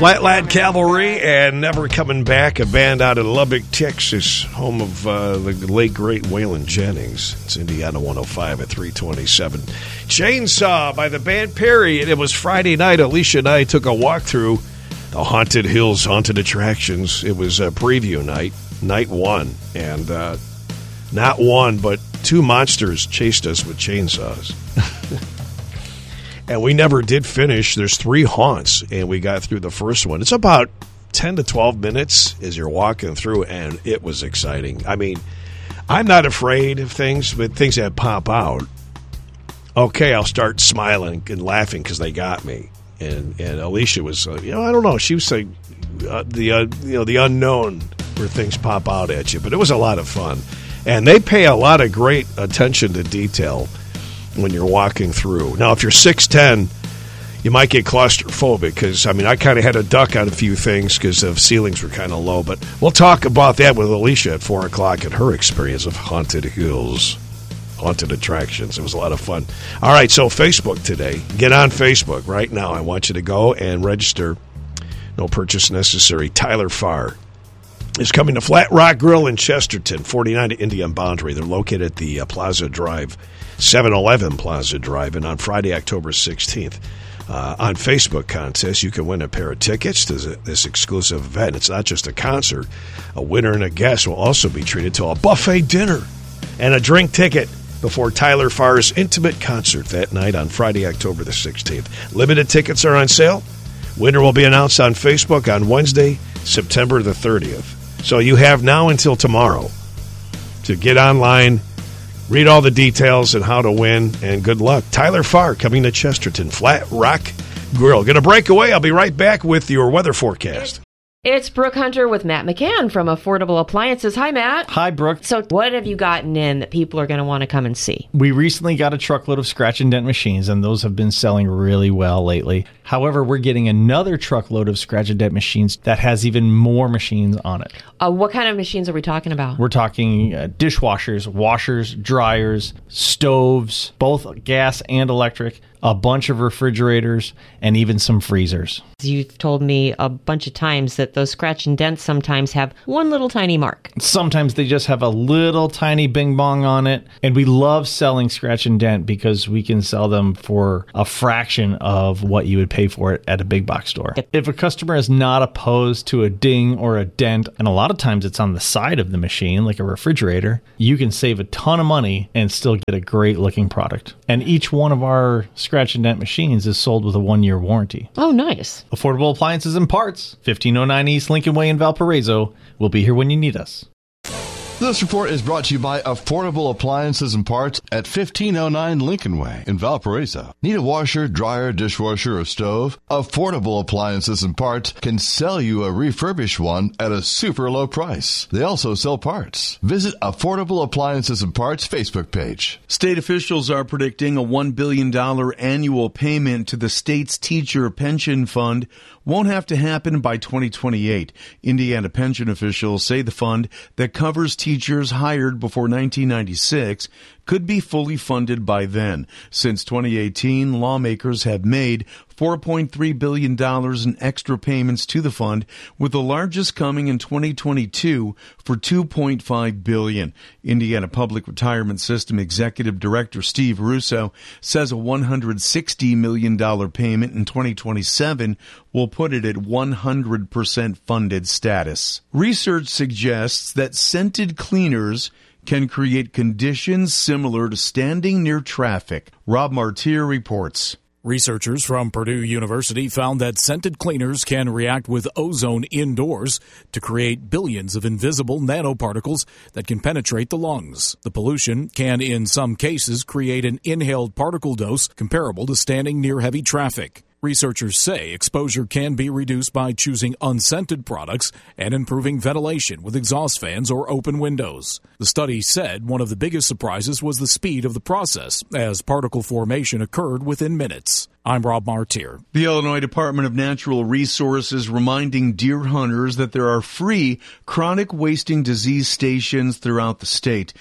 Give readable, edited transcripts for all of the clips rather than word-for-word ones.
Flat Lad Cavalry and Never Coming Back, a band out of Lubbock, Texas, home of the late, great Waylon Jennings. It's Indiana 105 at 327. Chainsaw by the band Perry. It was Friday night. Alicia and I took a walk through the Haunted Hills, Haunted Attractions. It was a preview night, night one. And not one, but two monsters chased us with chainsaws. And we never did finish. There's 3 haunts, and we got through the first one. It's about 10 to 12 minutes as you're walking through, and it was exciting. I mean, I'm not afraid of things, but things that pop out, okay, I'll start smiling and laughing because they got me. And Alicia was, I don't know. She was like the unknown where things pop out at you. But it was a lot of fun. And they pay a lot of great attention to detail when you're walking through. Now, if you're 6'10", you might get claustrophobic because, I kind of had to duck on a few things because the ceilings were kind of low. But we'll talk about that with Alicia at 4 o'clock and her experience of Haunted Hills, Haunted Attractions. It was a lot of fun. All right, so Facebook today. Get on Facebook right now. I want you to go and register. No purchase necessary. Tyler Farr is coming to Flat Rock Grill in Chesterton, 49 Indian Boundary. They're located at the Plaza Drive, 711 Plaza Drive, and on Friday, October 16th. On Facebook contest, you can win a pair of tickets to this exclusive event. It's not just a concert. A winner and a guest will also be treated to a buffet dinner and a drink ticket before Tyler Farr's intimate concert that night on Friday, October the 16th. Limited tickets are on sale. Winner will be announced on Facebook on Wednesday, September the 30th. So you have now until tomorrow to get online, read all the details and how to win, and good luck. Tyler Farr coming to Chesterton, Flat Rock Grill. Going to break away. I'll be right back with your weather forecast. It's Brooke Hunter with Matt McCann from Affordable Appliances. Hi, Matt. Hi, Brooke. So what have you gotten in that people are going to want to come and see? We recently got a truckload of scratch and dent machines, and those have been selling really well lately. However, we're getting another truckload of scratch and dent machines that has even more machines on it. What kind of machines are we talking about? We're talking dishwashers, washers, dryers, stoves, both gas and electric, a bunch of refrigerators, and even some freezers. You've told me a bunch of times that those scratch and dents sometimes have one little tiny mark. Sometimes they just have a little tiny bing bong on it. And we love selling scratch and dent because we can sell them for a fraction of what you would pay for it at a big box store. If a customer is not opposed to a ding or a dent, and a lot of times it's on the side of the machine, like a refrigerator, you can save a ton of money and still get a great looking product. And each one of our scratch and dent machines is sold with a 1-year warranty. Oh, nice. Affordable Appliances and Parts, 1509 East Lincoln Way in Valparaiso. We'll be here when you need us. This report is brought to you by Affordable Appliances and Parts at 1509 Lincoln Way in Valparaiso. Need a washer, dryer, dishwasher, or stove? Affordable Appliances and Parts can sell you a refurbished one at a super low price. They also sell parts. Visit Affordable Appliances and Parts Facebook page. State officials are predicting a $1 billion annual payment to the state's teacher pension fund won't have to happen by 2028. Indiana pension officials say the fund that covers teachers hired before 1996 could be fully funded by then. Since 2018, lawmakers have made $4.3 billion in extra payments to the fund, with the largest coming in 2022 for $2.5 billion. Indiana Public Retirement System Executive Director Steve Russo says a $160 million payment in 2027 will put it at 100% funded status. Research suggests that scented cleaners can create conditions similar to standing near traffic. Rob Martier reports. Researchers from Purdue University found that scented cleaners can react with ozone indoors to create billions of invisible nanoparticles that can penetrate the lungs. The pollution can, in some cases, create an inhaled particle dose comparable to standing near heavy traffic. Researchers say exposure can be reduced by choosing unscented products and improving ventilation with exhaust fans or open windows. The study said one of the biggest surprises was the speed of the process, as particle formation occurred within minutes. I'm Rob Martier. The Illinois Department of Natural Resources reminding deer hunters that there are free chronic wasting disease stations throughout the state.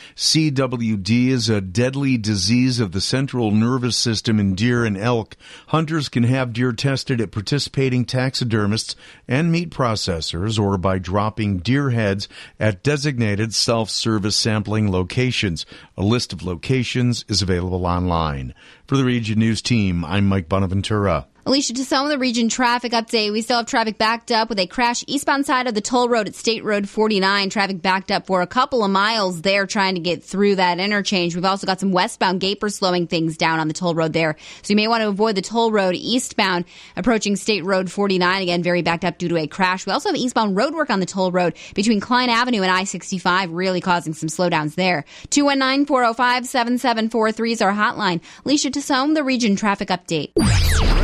CWD is a deadly disease of the central nervous system in deer and elk. Hunters can have have deer tested at participating taxidermists and meat processors or by dropping deer heads at designated self-service sampling locations. A list of locations is available online. For the Region News Team, I'm Mike Bonaventura. Alicia, to some of the region traffic update, we still have traffic backed up with a crash eastbound side of the toll road at State Road 49. Traffic backed up for a couple of miles there trying to get through that interchange. We've also got some westbound gapers slowing things down on the toll road there. So you may want to avoid the toll road eastbound approaching State Road 49. Again, very backed up due to a crash. We also have eastbound road work on the toll road between Klein Avenue and I-65, really causing some slowdowns there. 219-405-7743 is our hotline. Alicia Tassone, the region traffic update.